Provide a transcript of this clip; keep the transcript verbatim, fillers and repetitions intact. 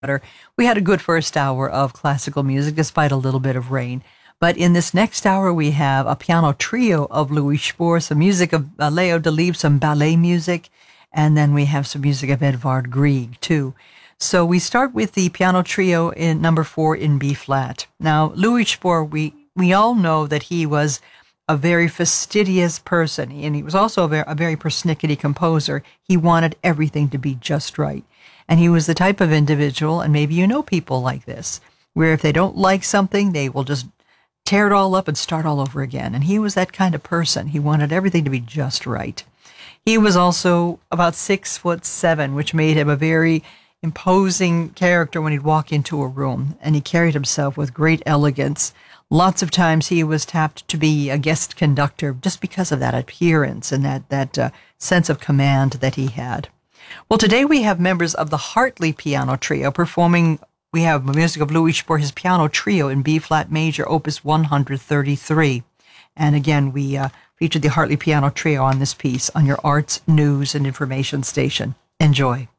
We had a good first hour of classical music despite a little bit of rain. But in this next hour, we have a piano trio of Louis Spohr, some music of uh, Leo Delibes, some ballet music, and then we have some music of Edvard Grieg, too. So we start with the piano trio in number four in B flat. Now, Louis Spohr, we, we all know that he was a very fastidious person, and he was also a very, a very persnickety composer. He wanted everything to be just right. And he was the type of individual, and maybe you know people like this, where if they don't like something, they will just tear it all up and start all over again. And he was that kind of person. He wanted everything to be just right. He was also about six foot seven, which made him a very imposing character when he'd walk into a room. And he carried himself with great elegance. Lots of times he was tapped to be a guest conductor just because of that appearance and that, that uh, sense of command that he had. Well, today we have members of the Hartley Piano Trio performing. We have music of Louis Spohr, his piano trio in B-flat major, opus one thirty-three. And again, we uh, featured the Hartley Piano Trio on this piece on your arts, news, and information station. Enjoy.